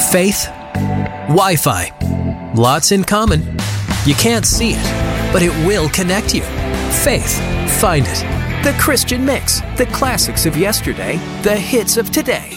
Faith, Wi-Fi, lots in common. You can't see it, but it will connect you. Faith, find it. The Christian Mix, the classics of yesterday, the hits of today.